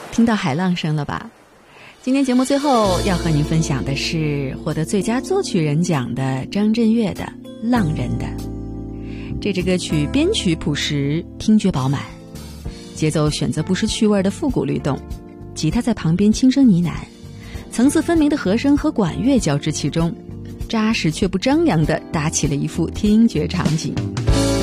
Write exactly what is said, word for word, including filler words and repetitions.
听到海浪声了吧？今天节目最后要和您分享的是获得最佳作曲人奖的张震岳的《浪人的》。这支歌曲编曲朴实，听觉饱满，节奏选择不失趣味的复古律动，吉他在旁边轻声呢喃，层次分明的和声和管乐交织其中，扎实却不张扬地搭起了一幅听觉场景。